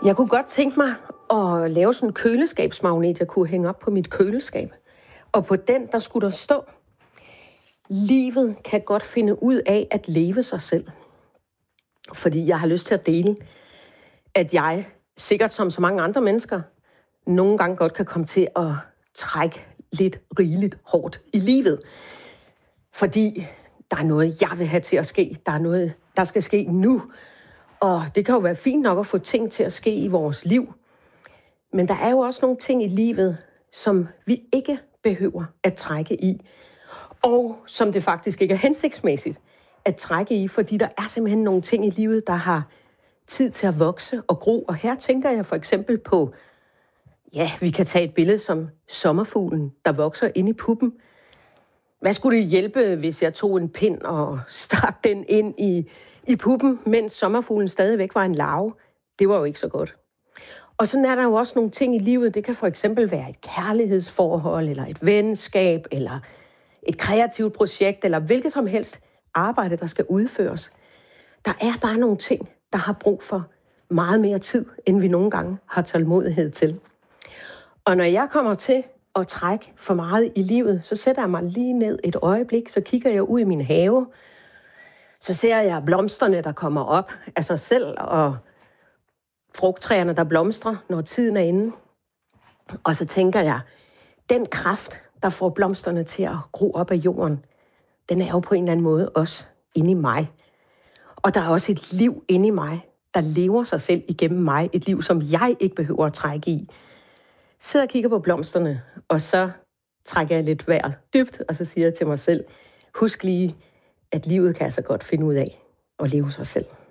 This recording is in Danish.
Jeg kunne godt tænke mig at lave sådan en køleskabsmagnet, jeg kunne hænge op på mit køleskab. Og på den, der skulle der stå: livet kan godt finde ud af at leve sig selv. Fordi jeg har lyst til at dele, at jeg, sikkert som så mange andre mennesker, nogle gange godt kan komme til at trække lidt rigeligt hårdt i livet. Fordi der er noget, jeg vil have til at ske. Der er noget, der skal ske nu. Og det kan jo være fint nok at få ting til at ske i vores liv. Men der er jo også nogle ting i livet, som vi ikke behøver at trække i. Og som det faktisk ikke er hensigtsmæssigt at trække i, fordi der er simpelthen nogle ting i livet, der har tid til at vokse og gro. Og her tænker jeg for eksempel på, ja, vi kan tage et billede som sommerfuglen, der vokser inde i puppen. Hvad skulle det hjælpe, hvis jeg tog en pind og stak den ind i puppen, mens sommerfuglen stadigvæk var en larve? Det var jo ikke så godt. Og sådan er der jo også nogle ting i livet. Det kan for eksempel være et kærlighedsforhold, eller et venskab, eller et kreativt projekt, eller hvilket som helst arbejde, der skal udføres. Der er bare nogle ting, der har brug for meget mere tid, end vi nogle gange har tålmodighed til. Og når jeg kommer til at trække for meget i livet, så sætter jeg mig lige ned et øjeblik, så kigger jeg ud i min have, så ser jeg blomsterne, der kommer op af sig selv, og frugttræerne, der blomstrer, når tiden er inde. Og så tænker jeg, den kraft, der får blomsterne til at gro op af jorden, den er jo på en eller anden måde også inde i mig. Og der er også et liv inde i mig, der lever sig selv igennem mig. Et liv, som jeg ikke behøver at trække i. Sidder og kigger på blomsterne, og så trækker jeg lidt vejret dybt, og så siger jeg til mig selv, husk lige, at livet kan altså godt finde ud af at leve sig selv.